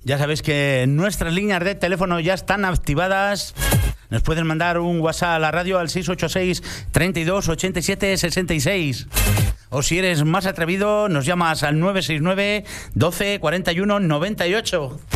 Ya sabéis que nuestras líneas de teléfono ya están activadas. Nos pueden mandar un WhatsApp a la radio al 686 32 87 66. O si eres más atrevido, nos llamas al 969 12 41 98.